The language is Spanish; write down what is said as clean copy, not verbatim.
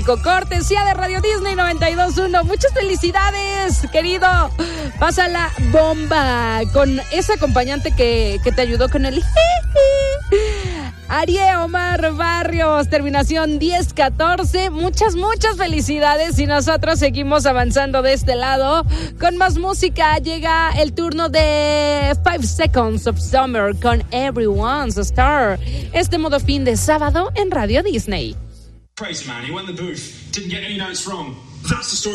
México, cortesía de Radio Disney 92.1. Muchas felicidades, querido. Pasa la bomba con ese acompañante que te ayudó con el Ariel Omar Barrios, terminación 1014. Muchas felicidades y nosotros seguimos avanzando de este lado con más música. Llega el turno de 5 Seconds of Summer con Everyone's a Star. Este modo fin de sábado en Radio Disney. Crazy man, he went in the booth, didn't get any notes wrong. That's the story.